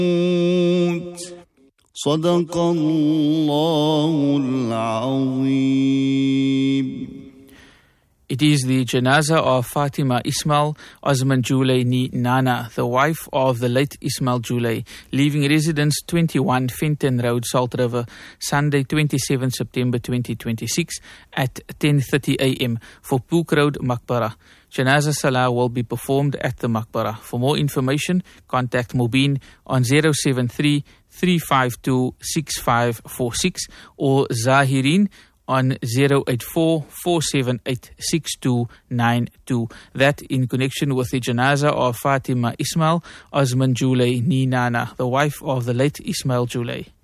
صدق الله العظيم. It is the janazah of Fatima Ismail Osman Julay ni Nana, the wife of the late Ismail Julay, leaving residence 21 Fenton Road, Salt River, Sunday 27 September 2026 at 10:30 a.m. for Pook Road, Maqbara. Janazah Salah will be performed at the Maqbara. For more information, contact Mubin on 073 352 6546 or Zahirin on 084 478 6292. That in connection with the janazah of Fatima Ismail Osman Julay ni Nana, the wife of the late Ismail Julay.